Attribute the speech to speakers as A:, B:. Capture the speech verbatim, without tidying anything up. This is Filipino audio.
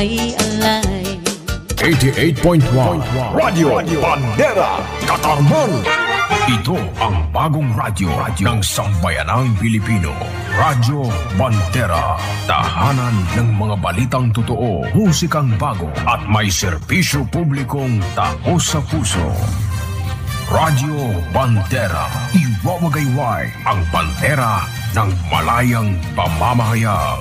A: ay alay.
B: eighty-eight point one Radio Bandera Katarman. Ito ang bagong radyo ng sambayanang Pilipino. Radyo Bandera. Tahanan ng mga balitang totoo, musikang bago at may serbisyo publikong taos sa puso. Radyo Bandera. Iwawagayway ang bandera ng malayang pamamahayag.